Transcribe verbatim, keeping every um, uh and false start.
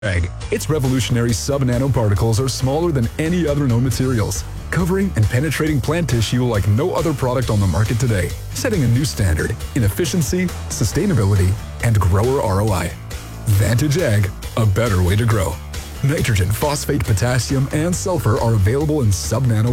Ag. Its revolutionary sub-nanoparticles are smaller than any other known materials, covering and penetrating plant tissue like no other product on the market today, setting a new standard in efficiency, sustainability, and grower R O I. Vantage Ag, a better way to grow. Nitrogen, phosphate, potassium, and sulfur are available in sub-nano